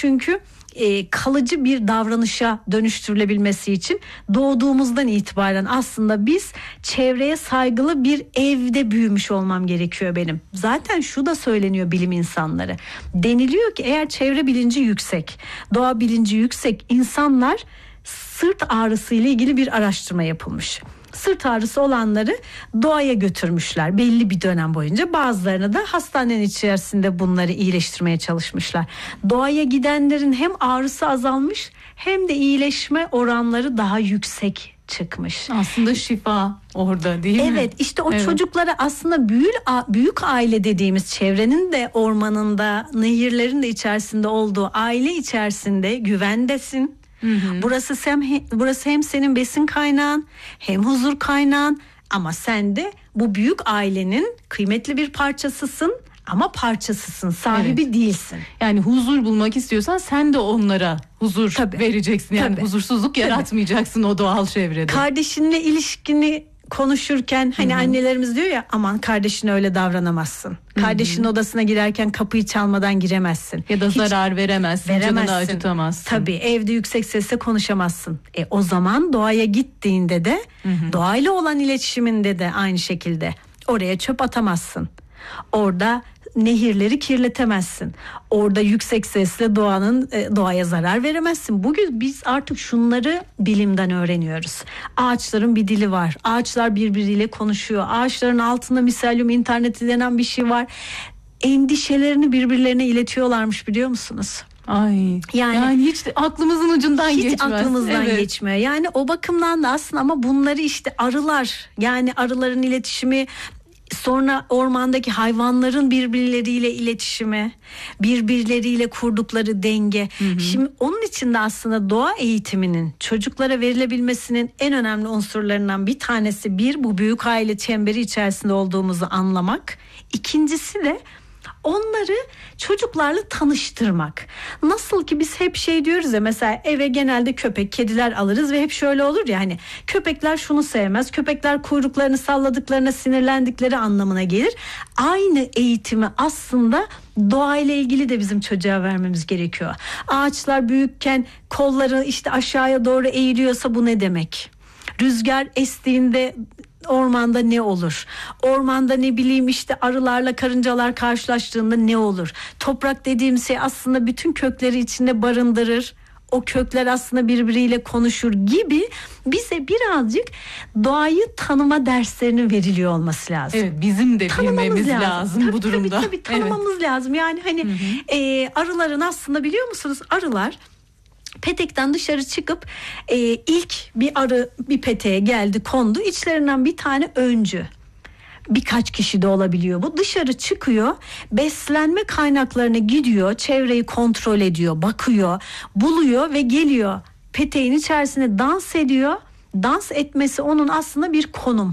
çünkü kalıcı bir davranışa dönüştürülebilmesi için doğduğumuzdan itibaren aslında biz çevreye saygılı bir evde büyümüş olmam gerekiyor benim. Zaten şu da söyleniyor bilim insanları. Deniliyor ki eğer çevre bilinci yüksek, doğa bilinci yüksek insanlar, sırt ağrısı ile ilgili bir araştırma yapılmış. Sırt ağrısı olanları doğaya götürmüşler belli bir dönem boyunca. Bazılarını da hastanenin içerisinde bunları iyileştirmeye çalışmışlar. Doğaya gidenlerin hem ağrısı azalmış hem de iyileşme oranları daha yüksek çıkmış. Aslında şifa orada değil mi? Evet, işte o çocuklara aslında büyük aile dediğimiz, çevrenin de ormanında, nehirlerin de içerisinde olduğu aile içerisinde güvendesin. Burası hem senin besin kaynağın, hem huzur kaynağın, ama sen de bu büyük ailenin kıymetli bir parçasısın ama parçasısın, sahibi değilsin. Yani huzur bulmak istiyorsan sen de onlara huzur vereceksin. Yani huzursuzluk yaratmayacaksın o doğal çevrede. Kardeşinle ilişkini konuşurken hani annelerimiz diyor ya, aman kardeşine öyle davranamazsın. Kardeşinin odasına girerken kapıyı çalmadan giremezsin. Ya da zarar veremezsin. Canını acıtamazsın. Tabii evde yüksek sesle konuşamazsın. O zaman doğaya gittiğinde de doğayla olan iletişiminde de aynı şekilde oraya çöp atamazsın. Orada nehirleri kirletemezsin. Orada yüksek sesle doğaya zarar veremezsin. Bugün biz artık şunları bilimden öğreniyoruz. Ağaçların bir dili var. Ağaçlar birbiriyle konuşuyor. Ağaçların altında miselyum interneti denen bir şey var. Endişelerini birbirlerine iletiyorlarmış, biliyor musunuz? Ay, yani hiç aklımızın ucundan geçmez. Hiç aklımızdan geçmiyor. Yani o bakımdan da aslında, ama bunları işte arılar, yani arıların iletişimi, sonra ormandaki hayvanların birbirleriyle iletişimi, birbirleriyle kurdukları denge. Şimdi onun için de aslında doğa eğitiminin çocuklara verilebilmesinin en önemli unsurlarından bir tanesi, bu büyük aile çemberi içerisinde olduğumuzu anlamak. İkincisi de onları çocuklarla tanıştırmak. Nasıl ki biz hep diyoruz ya, mesela eve genelde köpek, kediler alırız ve hep şöyle olur ya, hani köpekler şunu sevmez, köpekler kuyruklarını salladıklarına sinirlendikleri anlamına gelir. Aynı eğitimi aslında doğayla ilgili de bizim çocuğa vermemiz gerekiyor. Ağaçlar büyükken kolları işte aşağıya doğru eğiliyorsa bu ne demek? Rüzgar estiğinde ormanda ne olur? Ormanda ne bileyim işte arılarla karıncalar karşılaştığında ne olur? Toprak dediğim şey aslında bütün kökleri içinde barındırır. O kökler aslında birbiriyle konuşur gibi, bize birazcık doğayı tanıma derslerinin veriliyor olması lazım. Evet, bizim de bilmemiz lazım bu durumda. Tabii tanımamız lazım. Yani hani arıların aslında, biliyor musunuz, arılar petekten dışarı çıkıp ilk bir arı bir peteğe geldi, kondu. İçlerinden bir tane öncü. Birkaç kişi de olabiliyor bu. Dışarı çıkıyor, beslenme kaynaklarına gidiyor, çevreyi kontrol ediyor, bakıyor, buluyor ve geliyor. Peteğin içerisinde dans ediyor. Dans etmesi onun aslında bir konum.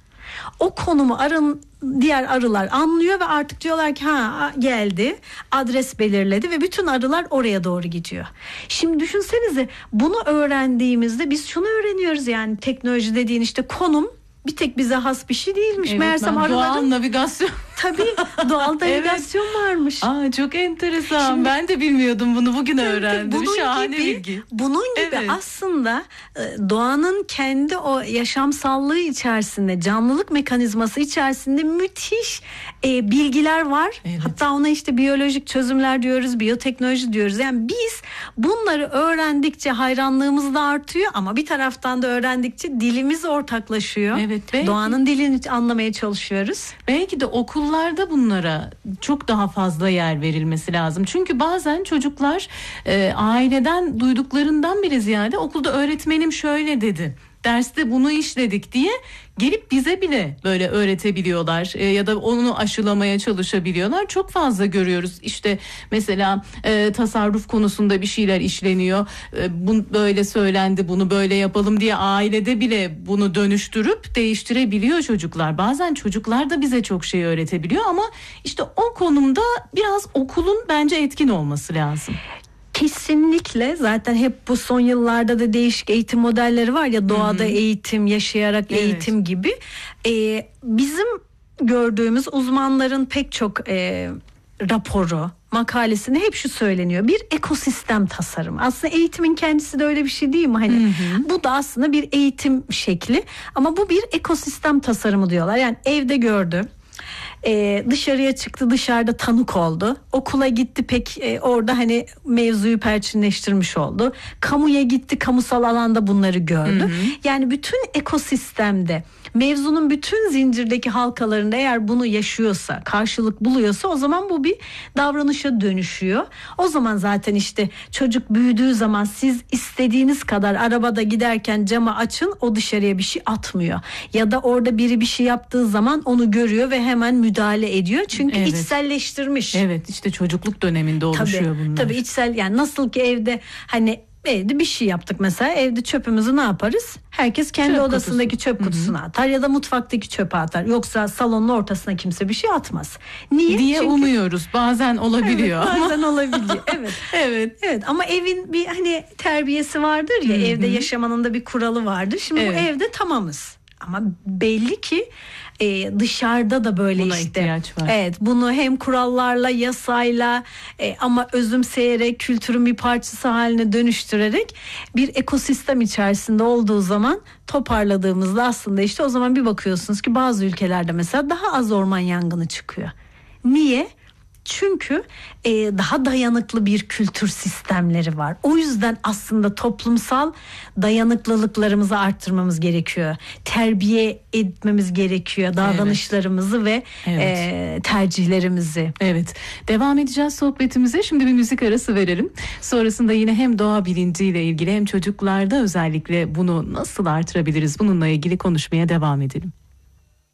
O konumu diğer arılar anlıyor ve artık diyorlar ki geldi, adres belirledi ve bütün arılar oraya doğru gidiyor. Şimdi düşünsenize, bunu öğrendiğimizde biz şunu öğreniyoruz, yani teknoloji dediğin işte konum bir tek bize has bir şey değilmiş. Evet, meğersem arıların doğal navigasyon. Tabii doğal navigasyon varmış. Çok enteresan. Şimdi, ben de bilmiyordum bunu, bugün öğrendim. Şahane gibi, bilgi. Bunun gibi aslında doğanın kendi o yaşamsallığı içerisinde, canlılık mekanizması içerisinde müthiş bilgiler var. Evet. Hatta ona işte biyolojik çözümler diyoruz, biyoteknoloji diyoruz. Yani biz bunları öğrendikçe hayranlığımız da artıyor, ama bir taraftan da öğrendikçe dilimiz ortaklaşıyor. Evet, doğanın dilini anlamaya çalışıyoruz. Belki de okullarda bunlara çok daha fazla yer verilmesi lazım. Çünkü bazen çocuklar aileden duyduklarından bile ziyade okulda öğretmenim şöyle dedi, derste bunu işledik diye gelip bize bile böyle öğretebiliyorlar ya da onu aşılamaya çalışabiliyorlar. Çok fazla görüyoruz. İşte mesela tasarruf konusunda bir şeyler işleniyor. Bu böyle söylendi, bunu böyle yapalım diye ailede bile bunu dönüştürüp değiştirebiliyor çocuklar. Bazen çocuklar da bize çok şey öğretebiliyor, ama işte o konumda biraz okulun bence etkin olması lazım. Kesinlikle, zaten hep bu son yıllarda da değişik eğitim modelleri var ya, doğada eğitim, yaşayarak eğitim gibi. Bizim gördüğümüz uzmanların pek çok raporu, makalesinde hep şu söyleniyor. Bir ekosistem tasarımı. Aslında eğitimin kendisi de öyle bir şey değil mi? Hani bu da aslında bir eğitim şekli ama bu bir ekosistem tasarımı diyorlar. Yani evde gördü. Dışarıya çıktı, dışarıda tanık oldu. Okula gitti, pek orada hani mevzuyu perçinleştirmiş oldu. Kamuya gitti, kamusal alanda bunları gördü. Yani bütün ekosistemde, mevzunun bütün zincirdeki halkalarında eğer bunu yaşıyorsa, karşılık buluyorsa, o zaman bu bir davranışa dönüşüyor. O zaman zaten işte çocuk büyüdüğü zaman siz istediğiniz kadar arabada giderken camı açın, o dışarıya bir şey atmıyor. Ya da orada biri bir şey yaptığı zaman onu görüyor ve hemen müdahale ediyor. Çünkü içselleştirmiş. Evet, işte çocukluk döneminde oluşuyor bunlar. Tabii içsel, yani nasıl ki evde hani evde bir şey yaptık mesela, evde çöpümüzü ne yaparız? Herkes kendi odasındaki çöp kutusuna atar ya da mutfaktaki çöpe atar. Yoksa salonun ortasına kimse bir şey atmaz. Niye? Diye Çünkü umuyoruz. Bazen olabiliyor evet, ama. bazen olabiliyor. Evet. Evet. Ama evin bir hani terbiyesi vardır ya, evde yaşamanın da bir kuralı vardır. Şimdi bu evde tamamız. Ama belli ki dışarıda da böyle buna işte. ihtiyaç var. Evet, bunu hem kurallarla, yasayla ama özümseyerek, kültürün bir parçası haline dönüştürerek bir ekosistem içerisinde olduğu zaman, toparladığımızda aslında işte o zaman bir bakıyorsunuz ki bazı ülkelerde mesela daha az orman yangını çıkıyor. Niye? Çünkü daha dayanıklı bir kültür sistemleri var. O yüzden aslında toplumsal dayanıklılıklarımızı arttırmamız gerekiyor. Terbiye etmemiz gerekiyor davranışlarımızı ve tercihlerimizi. Evet. Devam edeceğiz sohbetimize. Şimdi bir müzik arası verelim. Sonrasında yine hem doğa bilinciyle ilgili hem çocuklarda özellikle bunu nasıl artırabiliriz, bununla ilgili konuşmaya devam edelim.